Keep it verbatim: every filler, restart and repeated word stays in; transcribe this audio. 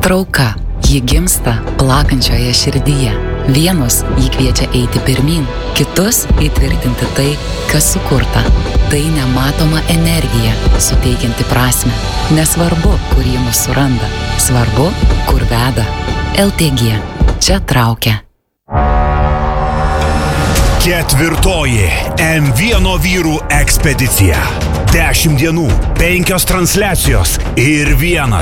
Trauka. Ji gimsta plakančioje širdyje. Vienus jį kviečia eiti pirmyn, kitus įtvirtinti tai, kas sukurta. Tai nematoma energija, suteikianti prasmę. Nesvarbu, kur ji mus suranda. Svarbu, kur veda. L T G. Čia traukia. Ketvirtoji M vieno vyrų ekspedicija. Dešimt dienų, penkios transliacijos ir vienas